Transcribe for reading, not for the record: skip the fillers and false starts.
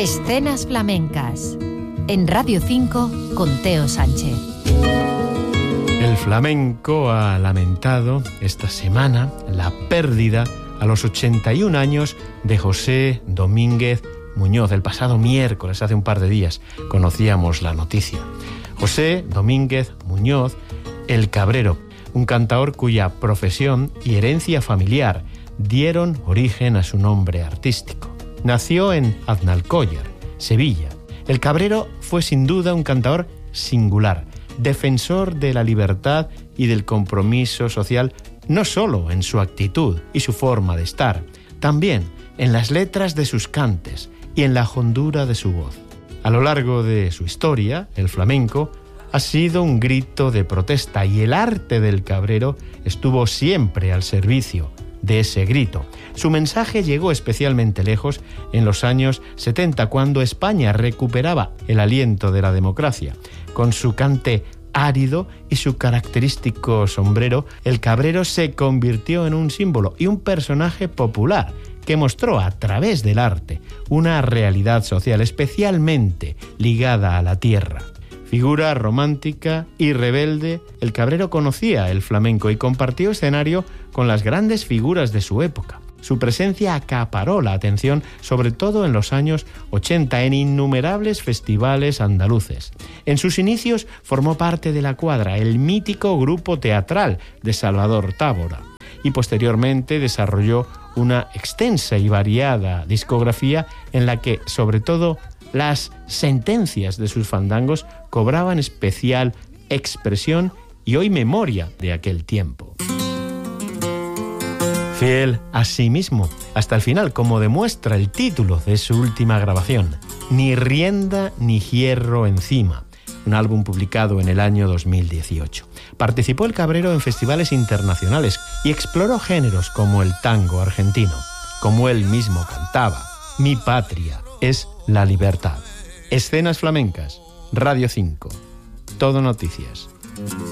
Escenas flamencas en Radio 5 con Teo Sánchez. El flamenco ha lamentado esta semana la pérdida a los 81 años de José Domínguez Muñoz. El pasado miércoles, hace un par de días, conocíamos la noticia. José Domínguez Muñoz, el Cabrero, un cantaor cuya profesión y herencia familiar dieron origen a su nombre artístico. Nació en Aznalcóllar, Sevilla. El Cabrero fue sin duda un cantaor singular, defensor de la libertad y del compromiso social, no solo en su actitud y su forma de estar, también en las letras de sus cantes y en la hondura de su voz. A lo largo de su historia, el flamenco ha sido un grito de protesta y el arte del Cabrero estuvo siempre al servicio de ese grito. Su mensaje llegó especialmente lejos en los años 70, cuando España recuperaba el aliento de la democracia. Con su cante árido y su característico sombrero, el Cabrero se convirtió en un símbolo y un personaje popular que mostró a través del arte una realidad social especialmente ligada a la tierra. Figura romántica y rebelde, el Cabrero conocía el flamenco y compartió escenario con las grandes figuras de su época. Su presencia acaparó la atención, sobre todo en los años 80, en innumerables festivales andaluces. En sus inicios formó parte de La Cuadra, el mítico grupo teatral de Salvador Tábora, y posteriormente desarrolló una extensa y variada discografía en la que, sobre todo, las sentencias de sus fandangos cobraban especial expresión y hoy memoria de aquel tiempo. Fiel a sí mismo hasta el final, como demuestra el título de su última grabación, Ni rienda ni hierro encima, un álbum publicado en el año 2018. Participó el Cabrero en festivales internacionales y exploró géneros como el tango argentino. Como él mismo cantaba, mi patria es la libertad. Escenas flamencas, Radio 5, Todo Noticias.